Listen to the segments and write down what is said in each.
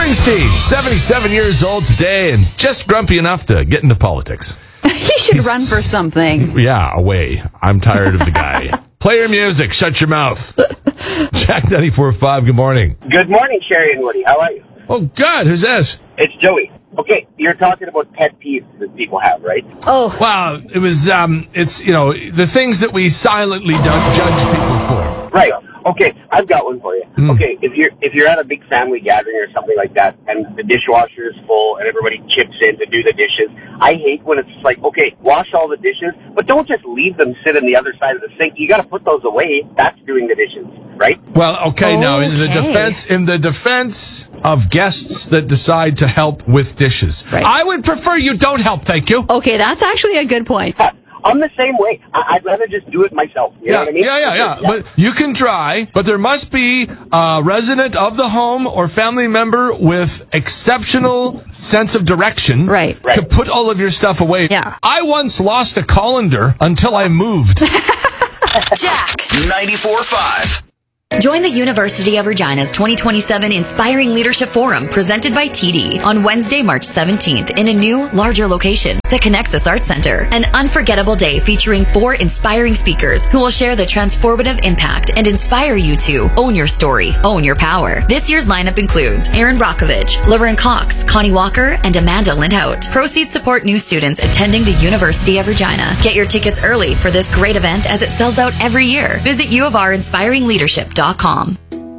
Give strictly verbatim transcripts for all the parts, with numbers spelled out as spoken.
Springsteen, seventy-seven years old today and just grumpy enough to get into politics. He should He's, run for something. Yeah, away. I'm tired of the guy. Play your music. Shut your mouth. Jack ninety-four point five, good morning. Good morning, Sherry and Woody. How are you? Oh, God. Who's this? It's Joey. Okay, you're talking about pet peeves that people have, right? Oh. Well, it was, um, it's, you know, the things that we silently don't judge people for. Right. Okay, I've got one for you. Mm. Okay, if you're if you're at a big family gathering or something like that, and the dishwasher is full, and everybody chips in to do the dishes, I hate when it's like, okay, wash all the dishes, but don't just leave them sit on the other side of the sink. You got to put those away. That's doing the dishes, right? Well, okay, okay, now in the defense, in the defense of guests that decide to help with dishes, right. I would prefer you don't help. Thank you. Okay, that's actually a good point. I'm the same way. I- I'd rather just do it myself. You yeah, know what I mean? yeah, yeah, yeah, yeah. But you can try, but there must be a resident of the home or family member with exceptional sense of direction right. to right. put all of your stuff away. Yeah. I once lost a colander until I moved. Jack ninety-four point five. Join the University of Regina's twenty twenty-seven Inspiring Leadership Forum presented by T D on Wednesday, March seventeenth in a new, larger location, the Connexus Arts Center. An unforgettable day featuring four inspiring speakers who will share the transformative impact and inspire you to own your story, own your power. This year's lineup includes Aaron Brockovich, Laverne Cox, Connie Walker, and Amanda Lindhout. Proceeds support new students attending the University of Regina. Get your tickets early for this great event as it sells out every year. Visit U of R Inspiring Leadership dot com.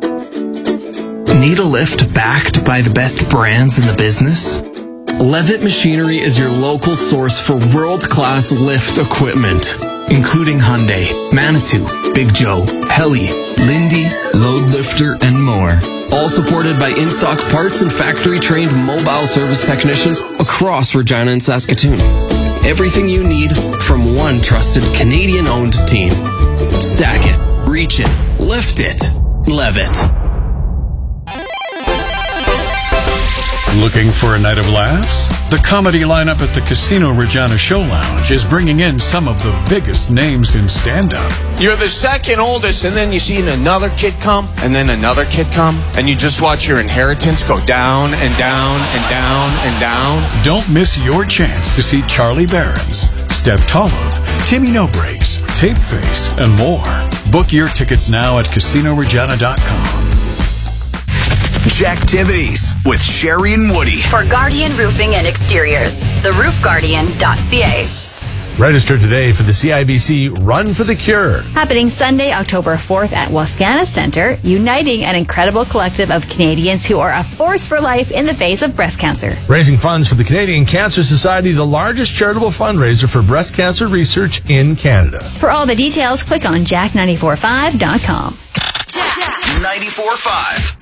Need a lift backed by the best brands in the business? Levitt Machinery is your local source for world-class lift equipment, including Hyundai, Manitou, Big Joe, Heli, Lindy, Load Lifter, and more. All supported by in-stock parts and factory-trained mobile service technicians across Regina and Saskatoon. Everything you need from one trusted Canadian-owned team. Stack it, reach it, lift it, Levitt. Looking for a night of laughs? The comedy lineup at the Casino Regina Show Lounge is bringing in some of the biggest names in stand-up. You're the second oldest, and then you see another kid come, and then another kid come, and you just watch your inheritance go down and down and down and down. Don't miss your chance to see Charlie Barons, Steph Tolov, Timmy No Breaks, Tapeface, and more. Book your tickets now at casino regina dot com. Jacktivities with Sherry and Woody. For Guardian Roofing and Exteriors, the roof guardian dot c a. Register today for the C I B C Run for the Cure. Happening Sunday, October fourth at Wascana Center, uniting an incredible collective of Canadians who are a force for life in the face of breast cancer. Raising funds for the Canadian Cancer Society, the largest charitable fundraiser for breast cancer research in Canada. For all the details, click on jack ninety-four point five dot com. Jack ninety-four point five.